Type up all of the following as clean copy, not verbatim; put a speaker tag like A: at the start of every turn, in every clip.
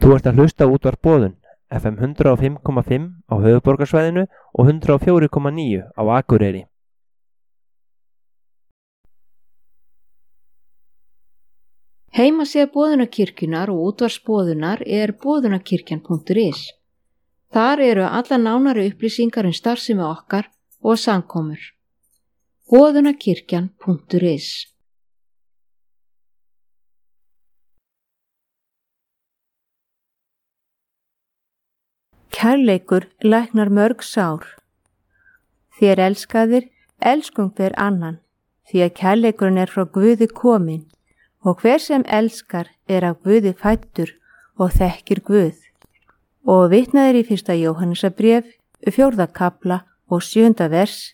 A: Þú ert að hlusta á Útvarp Boðun, FM 105,5 á höfuðborgarsvæðinu og 104,9 á Akureyri.
B: Heimasíða Boðunarkirkjunnar og útvarpsboðunar er boðunarkirkjan.is. Þar eru alla nánari upplýsingar starfsemi okkar og samkomur. boðunarkirkjan.is.
C: Kærleikur læknar mörg sár. Þér elskaðir, elskum hver annan, því að kærleikurinn er frá Guði kominn, og hver sem elskar er af Guði fæddur og þekkir Guð. Og vitnaðir í 1. Jóhannesarbréf, 4. kapla og 7. vers.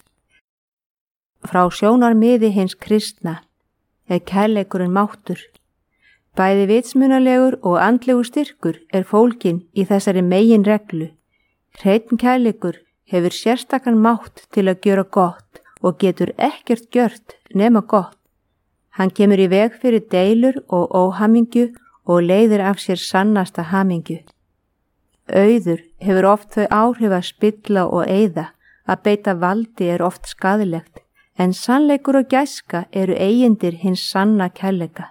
C: Frá sjónarmiði hins kristna er kærleikurinn máttur. Bæði vitsmunalegur og andlegur styrkur er fólginn í þessari meginreglu. Hreinn kærleikur hefur sérstakan mátt til að gjöra gott og getur ekkert gjört nema gott. Hann kemur í veg fyrir deilur og óhamingju og leiðir af sér sannasta hamingju. Auður hefur oft þau áhrif að spilla og eyða, að beita valdi er oft skaðilegt, en sannleikur og gæska eru eigindir hins sanna kærleika.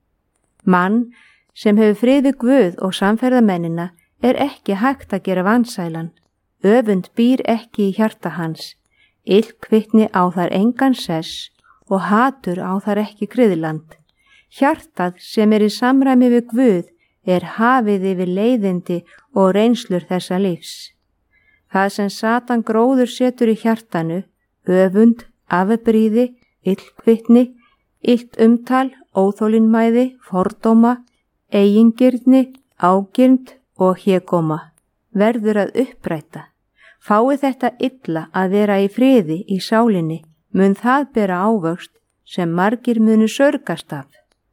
C: Mann sem hefur frið við Guð og samferðamennina er ekki hægt að gera vansælan. Öfund býr ekki í hjarta hans, illkvittni á þar engan sess og hatur á þar ekki kryðland. Hjartað sem er í samræmi við Guð er hafið yfir leiðindi og reynslur þessa lífs. Það sem Satan gróður setur í hjartanu, öfund, afbríði, illkvittni, illt umtal, óþolinmæði, fordóma, eigingirni, ágirnd og hégóma, verður að uppræta. Fái þetta illa að vera í friði í sálinni, mun það bera ávöxt sem margir munu sörgast af.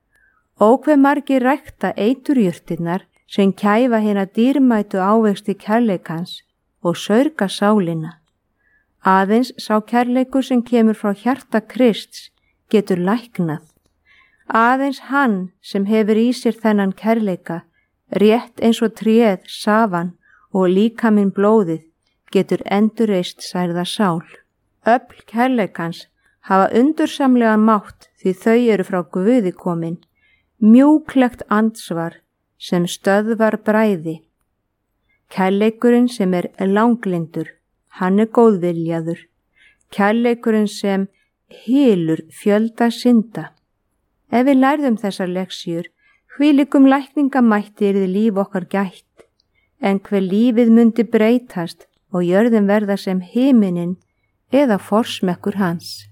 C: Hve margir rækta eiturjurtirnar sem kæfa hina dýrmætu ávexti kærleikans og sörga sálina. Aðeins sá kærleikur sem kemur frá hjarta Krists getur læknað. Aðeins hann sem hefur í sér þennan kærleika, rétt eins og tréð, safan og líkaminn blóðið, getur endurreist særða sál. Öfl kærleikans hafa undursamlega mátt því þau eru frá Guði komin, mjúklegt andsvar sem stöðvar bræði. Kærleikurinn sem er langlyndur, hann er góðviljaður. Kærleikurinn sem hylur fjölda synda. Ef við lærðum þessar leksjur, hvílíkum lækningamætti yrði líf okkar gætt, en hver lífið mundi breytast og jörðin verða sem himinin eða forsmekkur hans.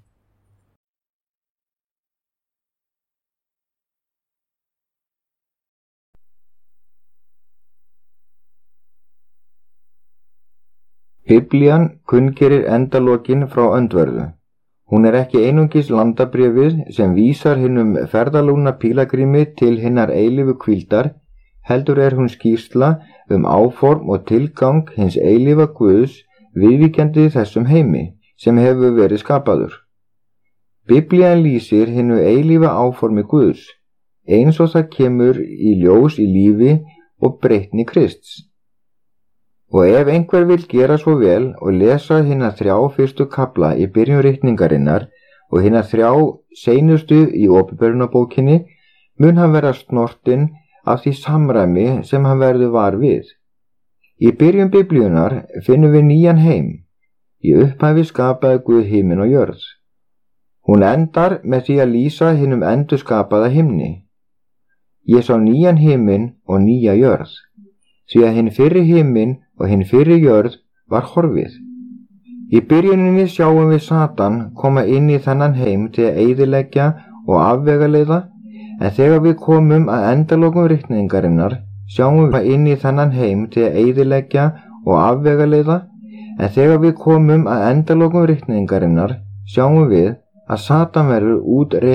D: Biblían kunngerir endalokin frá öndverðu. Hún er ekki einungis landabréfið sem vísar hinum ferðalúna pílagrími til hinnar eilífu hvíldar, heldur er hún skýrsla áform og tilgang hins eilífa Guðs viðvíkjandi þessum heimi sem hefur verið skapaður. Biblían lýsir hinu eilífa áformi Guðs, eins og það kemur í ljós í lífi og breytni Krists. Og ef einhver vill gera svo vel og lesa hina 3 fyrstu kafla í byrjun ritningarinnar og hina 3 seinustu í Opinberunarbókinni, mun hann vera snortinn af því samræmi sem hann verður var við. Í byrjun Biblíunar finnum við nýjan heim. Í upphafi skapaði Guð himinn og jörð. Hún endar með því að lýsa hinum endurskapaða himni. Ég sá nýjan himinn og nýja jörð, því að hinn fyrri himinn og hinn fyrri jörð var horfið. Í byrjuninni sjáum við Satan koma inn í þennan heim til að eyðileggja og afvegaleiða, en þegar við komum að endalokum ritningarinnar sjáum við inn í þennan heim til að eyðileggja og afvegaleiða, en þegar við komum að endalokum ritningarinnar sjáum við að Satan verður útreið